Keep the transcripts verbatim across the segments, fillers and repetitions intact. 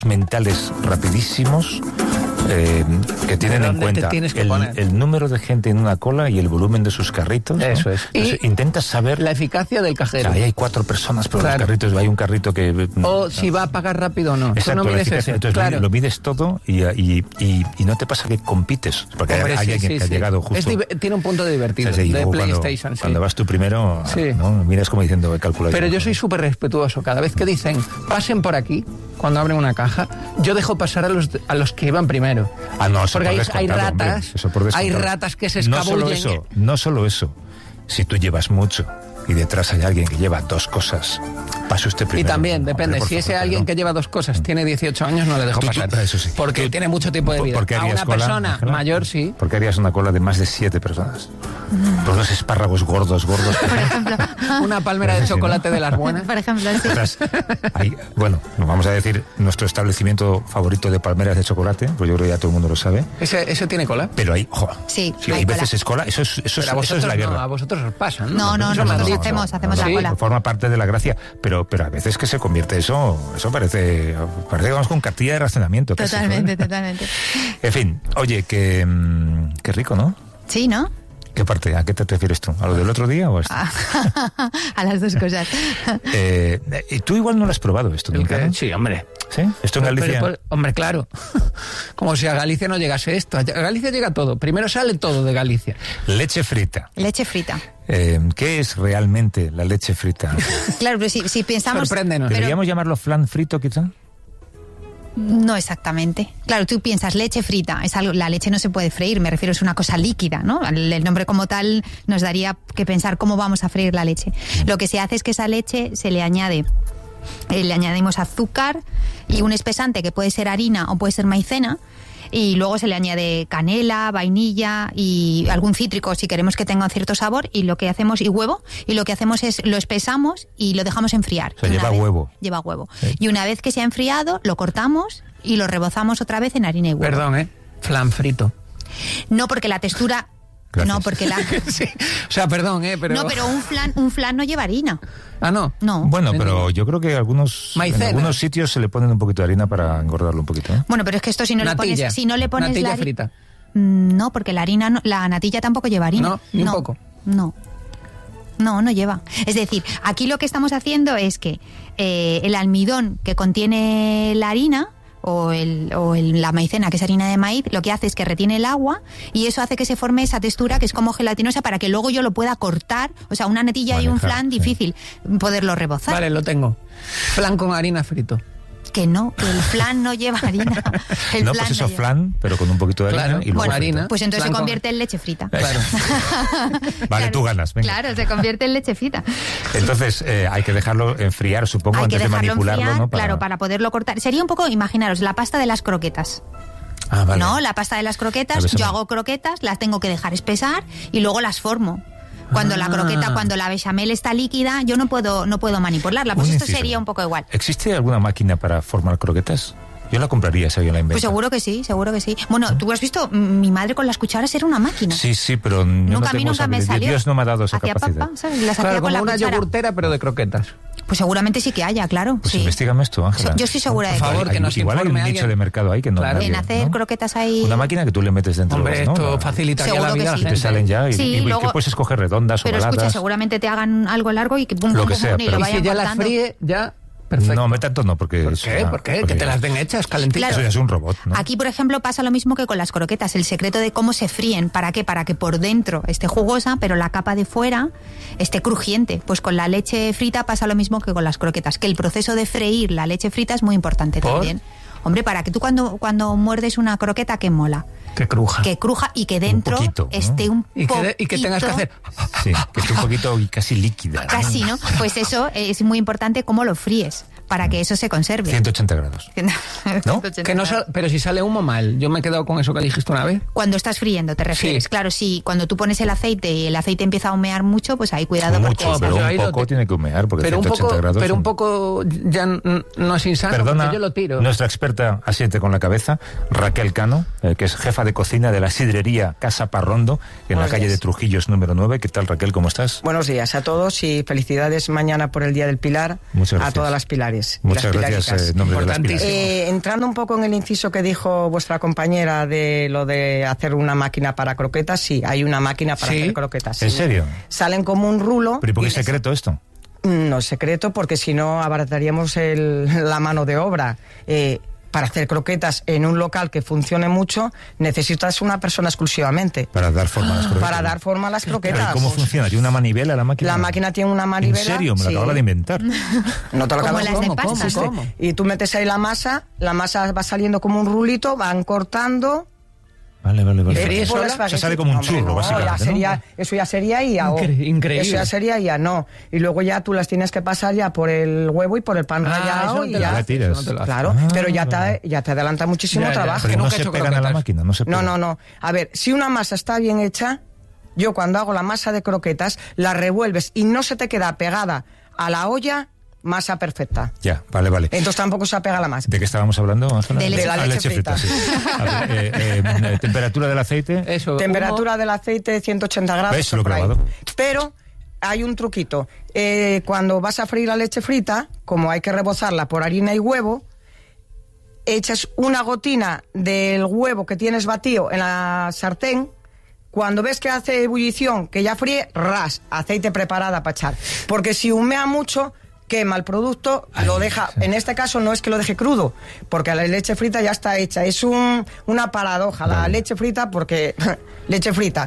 mentales rapidísimos eh, que tienen en cuenta el, el número de gente en una cola y el volumen de sus carritos. Eso ¿no? es. Entonces, y intentas saber la eficacia del cajero. O sea, ahí hay cuatro personas por claro. los carritos, hay un carrito que... O no, si va a pagar rápido o no. Exacto, Tú no mides eso. Entonces claro. lo, lo mides todo y, y, y, y no te pasa que compites, porque Hombre, hay sí, alguien sí, que sí. ha llegado justo... Es div- tiene un punto divertido, sí, sí, de PlayStation. Cuando, sí. cuando vas tú primero, sí. ¿no? miras como diciendo, he calculado. Pero yo, yo ¿no? soy súper respetuoso. Cada vez que dicen, pasen por aquí, cuando abren una caja, yo dejo pasar a los, a los que iban primero. Ah, no, eso porque por hay, hay ratas, hombre, eso por hay ratas que se escabullen. No solo eso, no solo eso. Si tú llevas mucho y detrás hay alguien que lleva dos cosas, pase usted primero. Y también, no, depende, hombre, si ese favor, alguien no. que lleva dos cosas tiene dieciocho años, no le dejo tú, pasar. Tú, eso sí. Porque tú, tiene mucho tiempo de vida. ¿Por qué a una cola, persona Ángela? mayor, sí. ¿Por qué harías una cola de más de siete personas? Mm. Por unos espárragos gordos, gordos. Por ejemplo. Una palmera de chocolate de las buenas. Por ejemplo, sí. Otras, hay, bueno, vamos a decir nuestro establecimiento favorito de palmeras de chocolate, pues yo creo que ya todo el mundo lo sabe. ¿Ese, ese tiene cola? Pero hay, ojo, sí, si hay, hay veces cola. es cola, eso es, eso es, Pero a eso es la guerra. No, a vosotros os pasa, ¿no? No, no, no nosotros no, hacemos, no, hacemos no, la sí, cola. Forma parte de la gracia, pero, pero a veces que se convierte eso, eso parece, parece que vamos con cartilla de racionamiento. Totalmente, casi, ¿no? totalmente. En fin, oye, que, qué rico, ¿no? Sí, ¿no? ¿Qué parte? ¿A qué te refieres tú? ¿A lo del otro día o a esto? A las dos cosas. eh, tú igual no lo has probado esto nunca, ¿no? Sí, hombre. ¿Sí? ¿Esto en Galicia? Pero, pero, hombre, claro. Como si a Galicia no llegase esto. A Galicia llega todo. Primero sale todo de Galicia. Leche frita. Leche frita. Eh, ¿Qué es realmente la leche frita? Claro, pero si, si pensamos... Sorpréndenos. ¿Deberíamos pero... llamarlo flan frito, quizá? No exactamente. Claro, tú piensas leche frita, es algo, la leche no se puede freír, me refiero, es una cosa líquida, ¿no? El, el nombre como tal nos daría que pensar cómo vamos a freír la leche. Lo que se hace es que esa leche se le añade, eh, le añadimos azúcar y un espesante que puede ser harina o puede ser maicena. Y luego se le añade canela, vainilla y algún cítrico si queremos que tenga un cierto sabor, y lo que hacemos, y huevo, y lo que hacemos es lo espesamos y lo dejamos enfriar. O sea, lleva vez, huevo. Lleva huevo. Sí. Y una vez que se ha enfriado, lo cortamos y lo rebozamos otra vez en harina y huevo. Perdón, ¿eh? Flan frito. No, porque la textura... Gracias. No, porque la... sí. O sea, perdón, ¿eh? Pero... No, pero un flan, un flan no lleva harina. Ah, ¿no? No. Bueno, pero yo creo que algunos, en algunos sitios se le ponen un poquito de harina para engordarlo un poquito, ¿eh? Bueno, pero es que esto si no natilla. le pones, si no le pones natilla la frita. No, porque la harina, no, la natilla tampoco lleva harina. No, ni no, un poco. No. No, no lleva. Es decir, aquí lo que estamos haciendo es que eh, el almidón que contiene la harina o, el, o el, la maicena, que es harina de maíz, lo que hace es que retiene el agua y eso hace que se forme esa textura que es como gelatinosa para que luego yo lo pueda cortar. O sea, una natilla Manejar, y un flan, sí. Difícil poderlo rebozar. Vale, lo tengo. Flan con harina frito. Que no, que el flan no lleva harina. El no, flan pues eso, no lleva. flan, pero con un poquito de harina claro, y luego bueno, harina. Pues entonces flan se convierte con... en leche frita. Claro. Vale, claro, tú ganas, venga. Claro, se convierte en leche frita. Entonces, eh, hay que dejarlo enfriar, supongo, hay antes que de manipularlo, enfriar, ¿no? Para... Claro, para poderlo cortar. Sería un poco, imaginaros, la pasta de las croquetas. Ah, vale. No, la pasta de las croquetas, yo hago croquetas, las tengo que dejar espesar y luego las formo. Cuando ah. la croqueta, cuando la bechamel está líquida, yo no puedo no puedo manipularla. Pues un esto inciso. Sería un poco igual. ¿Existe alguna máquina para formar croquetas? Yo la compraría si alguien la inventa. Pues seguro que sí, seguro que sí. Bueno, tú has visto, mi madre con las cucharas era una máquina. Sí, sí, pero nunca, no a mí nunca me salió. Dios no me ha dado esa hacía capacidad. Papa, ¿sabes? Las claro, hacía con como la una cuchara. yogurtera, pero de croquetas. Pues seguramente sí que haya, claro. Pues sí. investígame esto, Ángela. Yo estoy segura de Por que favor, que nos igual hay un alguien. nicho de mercado ahí que no. Claro. Nadie, en hacer ¿no? croquetas ahí. Una máquina que tú le metes dentro. Hombre, ¿no? esto La... facilitaría la vida a la sí. gente. Te salen ya y, sí, y, y luego... que puedes escoger redondas pero o ovaladas. escucha, seguramente te hagan algo largo y que pum, Lo pum, que pum, sea, y pero... lo Y vayan si ya cortando. las fríe, ya... Perfecto. No, me tanto no, porque... ¿Por eso, qué? ¿Por qué? Que te las den hechas, calentitas. Claro. Eso ya es un robot, ¿no? Aquí, por ejemplo, pasa lo mismo que con las croquetas. El secreto de cómo se fríen. ¿Para qué? Para que por dentro esté jugosa, pero la capa de fuera esté crujiente. Pues con la leche frita pasa lo mismo que con las croquetas. Que el proceso de freír la leche frita es muy importante ¿Por? también. Hombre, para que tú cuando, cuando muerdes una croqueta, que mola. Que cruja. Que cruja y que dentro un poquito, ¿no? esté un y que, poquito... de, y que tengas que hacer... Sí, que esté un poquito casi líquida. Casi, ¿no? Pues eso es muy importante cómo lo fríes, para que eso se conserve. ciento ochenta grados. ¿No? Que no sal, pero si sale humo mal. Yo me he quedado con eso que dijiste una vez. Cuando estás friendo, ¿te refieres? Sí. Claro, sí. Cuando tú pones el aceite y el aceite empieza a humear mucho, pues ahí cuidado. Mucho, porque pero pues un poco te... tiene que humear, porque pero un ciento ochenta poco, grados... Pero son... un poco ya no es insano, Perdona, porque yo lo tiro. Nuestra experta asiente con la cabeza, Raquel Cano, eh, que es jefa de cocina de la sidrería Casa Parrondo, en Buenos la calle días. de Trujillos número nueve. ¿Qué tal, Raquel? ¿Cómo estás? Buenos días a todos y felicidades mañana por el Día del Pilar Muchas gracias. a todas las pilares. Muchas las gracias piláricas. en nombre de las Importantísimo. pilares. Eh, en entrando un poco en el inciso que dijo vuestra compañera de lo de hacer una máquina para croquetas, sí, hay una máquina para ¿Sí? hacer croquetas. ¿En sí. serio? Salen como un rulo. ¿Pero y por qué es secreto esto? No es secreto, porque si no abarataríamos el, la mano de obra. Eh, para hacer croquetas en un local que funcione mucho, necesitas una persona exclusivamente. Para dar forma a las croquetas. Para dar forma a las croquetas. ¿Cómo funciona? ¿Tiene una manivela la máquina? La máquina tiene una manivela. ¿En serio? Me lo sí. acabo de inventar. No te lo acabas de inventar. ¿Cómo? ¿Cómo? ¿Cómo? Y tú metes ahí la masa, la masa va saliendo como un rulito, van cortando... Vale, vale, vale. ¿Y eso se sale como un Hombre, churro, no, básicamente, ya sería, ¿no? Eso ya sería I A O. Increíble. Eso ya sería I A, no. Y luego ya tú las tienes que pasar ya por el huevo y por el pan ah, rallado. Y ya, tiras. No claro, ah, pero ya te, ya te adelanta muchísimo ya, trabajo. Pero no, no se pegan a la máquina, no se pegan. No, no, no. A ver, si una masa está bien hecha, yo cuando hago la masa de croquetas, la revuelves y no se te queda pegada a la olla... Masa perfecta. Ya, vale, vale. Entonces tampoco se apega la masa. ¿De qué estábamos hablando? De, de la leche, leche frita. frita sí. A ver, eh, eh, temperatura del aceite. Eso, temperatura humo. del aceite ciento ochenta grados. ¿Ves? Lo grabado. Pero hay un truquito. Eh, cuando vas a freír la leche frita, como hay que rebozarla por harina y huevo, echas una gotina del huevo que tienes batido en la sartén. Cuando ves que hace ebullición, que ya fríe, ras, aceite preparada para echar. Porque si humea mucho... quema el producto, Ay, lo deja, sí. en este caso no es que lo deje crudo, porque la leche frita ya está hecha, es un, una paradoja, la vale. leche frita, porque leche frita,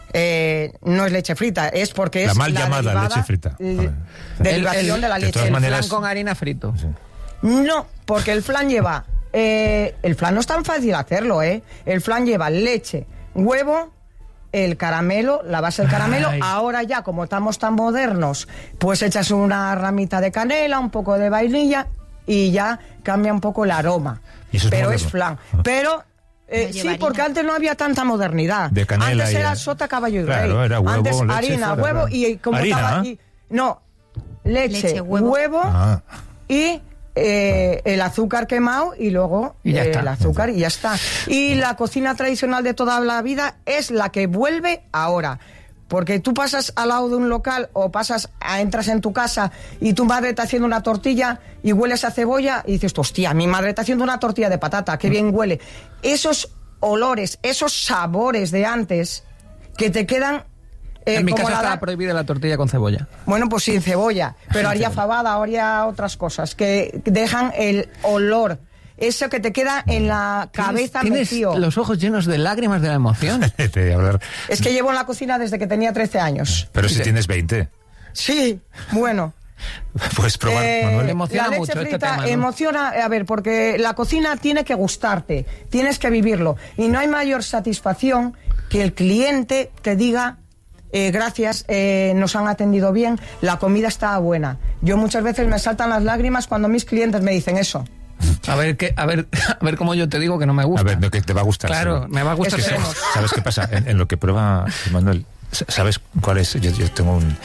eh, no es leche frita, es porque es la mal la llamada leche frita. Eh, derivación el, el, de la leche. De el maneras... flan con harina frito. Sí. No, porque el flan lleva, eh, el flan no es tan fácil hacerlo, ¿eh? El flan lleva leche, huevo, el caramelo, la base del caramelo. Ay. Ahora ya, como estamos tan modernos, pues echas una ramita de canela, un poco de vainilla y ya cambia un poco el aroma. ¿Y eso es Pero moderno? Es flan. Pero eh, sí, porque antes no había tanta modernidad. De canela antes era ya. sota, caballo y claro, rey. Era huevo, antes leche, harina, fuera, huevo y como ¿Harina? estaba aquí. No, leche, leche huevo, huevo ah. y Eh, el azúcar quemado y luego y ya eh, está. el azúcar y ya está. Y la cocina tradicional de toda la vida es la que vuelve ahora. Porque tú pasas al lado de un local o pasas, a, entras en tu casa y tu madre está haciendo una tortilla y hueles a cebolla y dices, hostia, mi madre está haciendo una tortilla de patata, qué bien huele. Esos olores, esos sabores de antes que te quedan... Eh, en mi casa la estaba da... prohibida la tortilla con cebolla. Bueno, pues sin cebolla, pero haría fabada, haría otras cosas que dejan el olor, eso que te queda en la cabeza ¿Tienes metido. Los ojos llenos de lágrimas de la emoción. Te voy a hablar. Es que llevo en la cocina desde que tenía trece años. Pero si tienes veinte. Sí, bueno. Puedes probar, eh, Manuel. Emociona la leche mucho frita este tema, ¿no? Emociona, a ver, porque la cocina tiene que gustarte, tienes que vivirlo. Y no hay mayor satisfacción que el cliente te diga... Eh, gracias, eh, nos han atendido bien, la comida está buena. Yo muchas veces me saltan las lágrimas cuando mis clientes me dicen eso. A ver, que, a ver, a ver cómo yo te digo que no me gusta. A ver, no, que te va a gustar. Claro, sí. me va a gustar. Es que, ¿sabes qué pasa? En, en lo que prueba Manuel, ¿sabes cuál es? Yo, yo tengo un...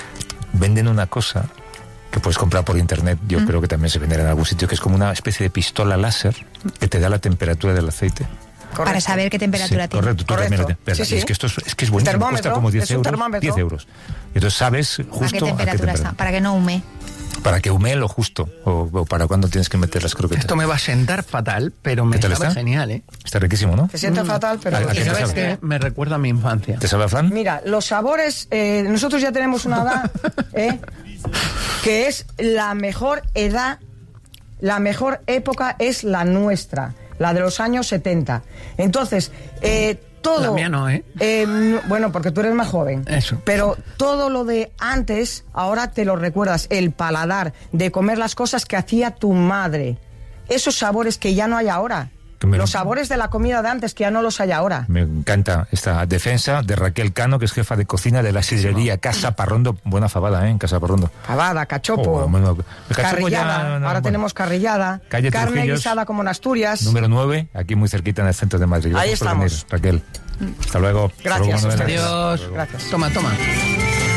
Venden una cosa que puedes comprar por internet, yo mm. creo que también se venderá en algún sitio, que es como una especie de pistola láser que te da la temperatura del aceite. Correcto. Para saber qué temperatura sí, tiene. Correcto, tú correcto. también lo sí, sí. Es que esto es, es que es buenísimo, cuesta como diez euros. diez euros. Y entonces sabes justo ¿A qué temperatura, a qué temperatura está? Para que no hume. Para que humee lo justo, o, o para cuando tienes que meter las croquetas. Esto me va a sentar fatal, pero me sabe está? genial, ¿eh? Está riquísimo, ¿no? Te siente mm. fatal, pero... ¿Y sabes qué? Me recuerda a mi infancia. ¿Te sabe a flan? Mira, los sabores... Eh, nosotros ya tenemos una edad, ¿eh? que es la mejor edad, la mejor época es la nuestra, la de los años setenta. Entonces, eh, todo... La mía no, ¿eh? eh bueno, porque tú eres más joven. Eso. Pero todo lo de antes, ahora te lo recuerdas. El paladar de comer las cosas que hacía tu madre. Esos sabores que ya no hay ahora. Me... Los sabores de la comida de antes que ya no los hay ahora. Me encanta esta defensa de Raquel Cano, que es jefa de cocina de la sidrería Casa Parrondo. Buena fabada, ¿eh? En Casa Parrondo. Fabada, cachopo, oh, bueno, cachopo carrillada. Ya, no, ahora bueno. tenemos carrillada. Calle carne Trujillos, guisada como en Asturias. Número nueve, aquí muy cerquita en el centro de Madrid. Ahí Gracias estamos. Por venir, Raquel. Hasta luego. Gracias. Hasta luego, Adiós. Gracias. Toma, toma.